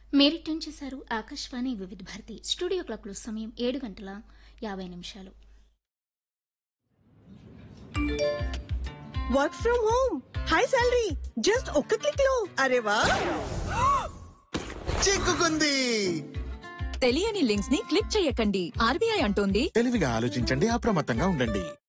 మీరు ట్యూన్ చేశారు ఆకాశవాణి వివిధ భారతి స్టూడియో క్లాక్లో సమయం 7:50 work from home high salary just ఒక్క క్లిక్ లో. అరే వా, చిక్కుకుంది. తెలియని లింక్స్ ని క్లిక్ చేయకండి. ఆర్బీఐ అంటోంది తెలివిగా ఆలోచించండి, అప్రమత్తంగా ఉండండి.